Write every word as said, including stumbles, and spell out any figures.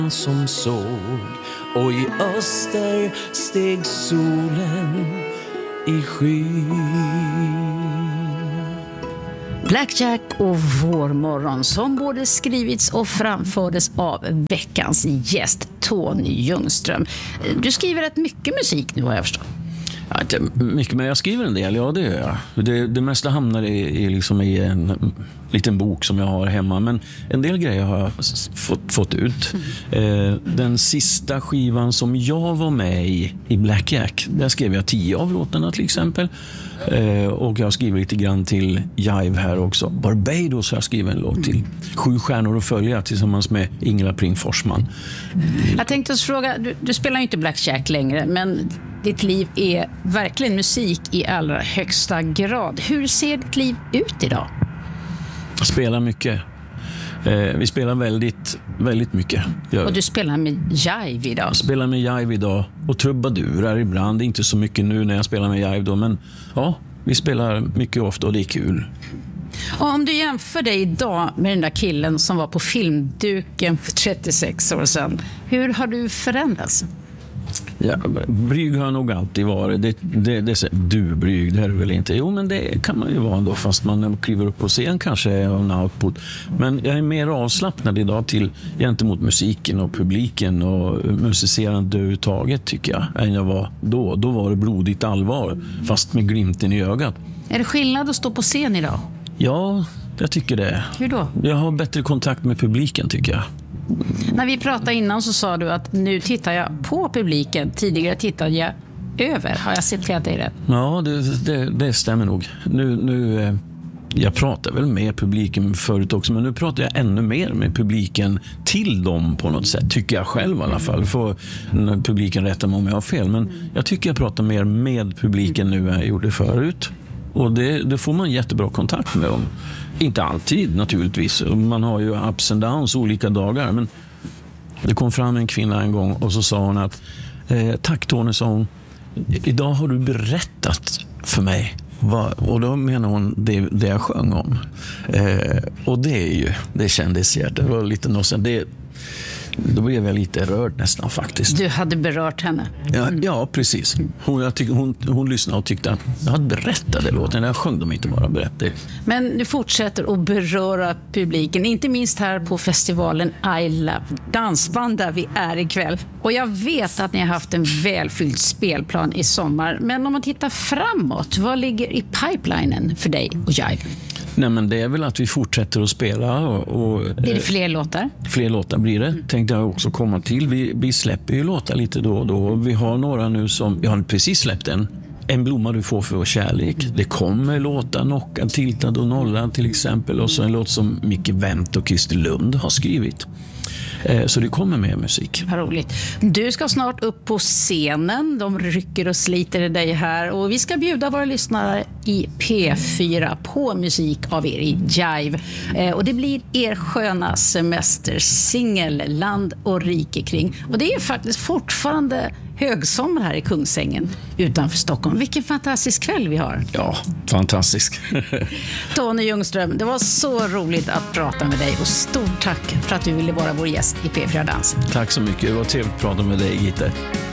som såg, och i öster steg solen i skyn. Black Jack och Vårmorgon, som både skrivits och framfördes av veckans gäst Tony Ljungström. Du skriver rätt mycket musik nu, har jag förstått. Ja, inte mycket, men jag skriver en del, ja det gör jag. Det, det mesta hamnar i, i, liksom i en liten bok som jag har hemma, men en del grejer har jag fått, fått ut. Mm. Eh, den sista skivan som jag var med i, i Black Jack, där skrev jag tio av låtarna till exempel. Eh, och jag skriver lite grann till Jive här också. Barbados har jag skrivit en låt till. Sju stjärnor att följa tillsammans med Ingela Pring Forsman. Jag tänkte oss fråga, du, du spelar ju inte Black Jack längre, men ditt liv är verkligen musik i allra högsta grad. Hur ser ditt liv ut idag? Jag spelar mycket. Eh, vi spelar väldigt, väldigt mycket. Jag, och du spelar med Jive idag? Jag spelar med Jive idag och trubadurar ibland. Inte så mycket nu när jag spelar med Jive då, men ja, vi spelar mycket ofta och det är kul. Och om du jämför dig idag med den där killen som var på filmduken för trettiosex år sedan, hur har du förändrats? Ja, blyg har nog alltid varit. Det, det, det, du blyg, det är väl inte. Jo, men det kan man ju vara ändå, fast man kliver upp på scen kanske är en output. Men jag är mer avslappnad idag till gentemot musiken och publiken och musicerande överhuvudtaget, tycker jag, än jag var då. Då var det blodigt allvar, fast med glimten i ögat. Är det skillnad att stå på scen idag? Ja, jag tycker det. Hur då? Jag har bättre kontakt med publiken, tycker jag. När vi pratade innan så sa du att nu tittar jag på publiken. Tidigare tittade jag över. Har jag citerat dig rätt? Ja, det, det, det stämmer nog. Nu, nu, jag pratar väl med publiken förut också, men nu pratar jag ännu mer med publiken till dem på något sätt, tycker jag själv i alla fall. För publiken rättar mig om jag har fel, men jag tycker jag pratar mer med publiken nu än jag gjorde förut. Och det, det får man jättebra kontakt med dem. Inte alltid naturligtvis. Man har ju ups and downs olika dagar. Men det kom fram en kvinna en gång och så sa hon att eh, tack Tony, sa hon. Idag har du berättat för mig. Va? Och då menar hon det, det jag sjöng om. Eh, och det är ju, det kändes hjärtat. Det var lite något, det då blev jag lite rörd nästan faktiskt. Du hade berört henne? Ja, ja precis. Hon, jag tyck, hon, hon lyssnade och tyckte att jag hade berättat det låten. Jag sjöng dem inte bara berättade. Men du fortsätter att beröra publiken. Inte minst här på festivalen I Love Dansband där vi är ikväll. Och jag vet att ni har haft en välfylld spelplan i sommar. Men om man tittar framåt, vad ligger i pipelinen för dig och Jive? Nej, men det är väl att vi fortsätter att spela. Och, och, blir det fler låtar? Fler låtar blir det. Mm. Tänkte jag också komma till. Vi, vi släpper ju låtar lite då och då. Vi har några nu som, vi har precis släppt en. En blomma du får för vår kärlek. Det kommer låtar, Knockad, Tiltad och Nollad till exempel. Och så en låt som Micke Wendt och Christer Lund har skrivit. Så det kommer mer musik. Vad roligt. Du ska snart upp på scenen. De rycker och sliter i dig här. Och vi ska bjuda våra lyssnare i P fyra på musik av er i Jive. Och det blir er sköna semestersingel Land och rike kring. Och det är faktiskt fortfarande högsommar här i Kungsängen utanför Stockholm. Vilken fantastisk kväll vi har. Ja, fantastisk. Tony Ljungström, det var så roligt att prata med dig och stort tack för att du ville vara vår gäst i P fyra Dans. Tack så mycket, det var trevligt att prata med dig, Gitte.